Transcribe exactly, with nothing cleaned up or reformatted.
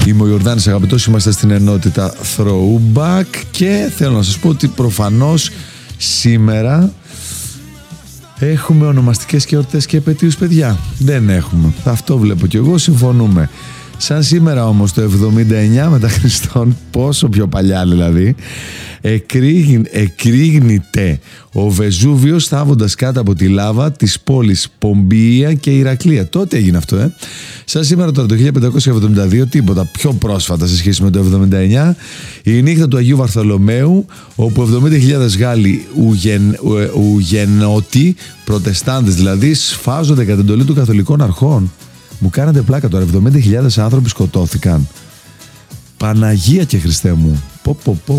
Είμαι ο Ιορδάνης αγαπητός, είμαστε στην ενότητα Throwback και θέλω να σας πω ότι προφανώς σήμερα έχουμε ονομαστικές και εορτές και επετείους, παιδιά. Δεν έχουμε. Αυτό βλέπω κι εγώ, συμφωνούμε. Σαν σήμερα όμως το εβδομήντα εννιά μετά Χριστόν, πόσο πιο παλιά δηλαδή, εκρήγνεται ο Βεζούβιος θάβοντας κάτω από τη λάβα της πόλης Πομπία και Ηρακλία. Τότε έγινε αυτό, ε. Σαν σήμερα τώρα το χίλια πεντακόσια εβδομήντα δύο, τίποτα πιο πρόσφατα σε σχέση με το εβδομήντα εννιά, η νύχτα του Αγίου Βαρθολομαίου, όπου εβδομήντα χιλιάδες Γάλλοι ουγεν, ουγενότοι, προτεστάντες δηλαδή, σφάζονται κατά εντολή των καθολικών αρχών. Μου κάνατε πλάκα τώρα, εβδομήντα χιλιάδες άνθρωποι σκοτώθηκαν. Παναγία και Χριστέ μου. Πω πω πω.